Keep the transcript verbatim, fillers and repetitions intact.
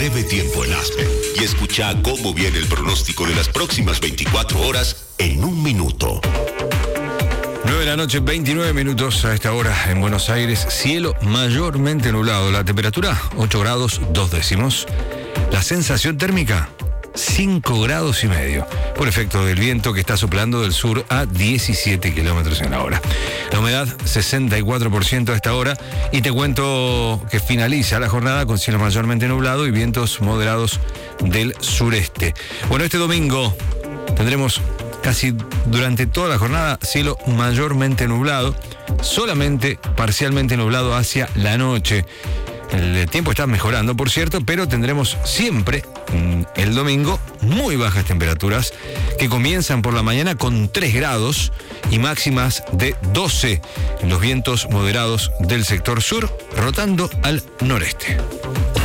breve tiempo en Aspen y escucha cómo viene el pronóstico de las próximas veinticuatro horas en un minuto. nueve de la noche, veintinueve minutos a esta hora en Buenos Aires. Cielo mayormente nublado. La temperatura, ocho grados, dos décimos. La sensación térmica, cinco grados y medio. Por efecto del viento que está soplando del sur a diecisiete kilómetros en la hora. La humedad, sesenta y cuatro por ciento a esta hora. Y te cuento que finaliza la jornada con cielo mayormente nublado y vientos moderados del sureste. Bueno, este domingo tendremos casi durante toda la jornada cielo mayormente nublado, solamente parcialmente nublado hacia la noche. El tiempo está mejorando, por cierto, pero tendremos siempre el domingo muy bajas temperaturas que comienzan por la mañana con tres grados y máximas de doce en los vientos moderados del sector sur, rotando al noreste.